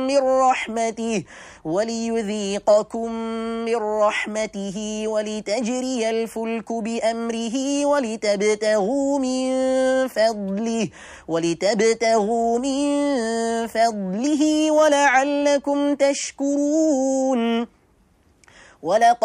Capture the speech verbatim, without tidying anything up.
من رحمته وليذيقكم من رحمته ولتجري الفلك بأمره ولتبتغوا من فضله ولتبتغوا من فضله ولعلكم تشكرون. ولقد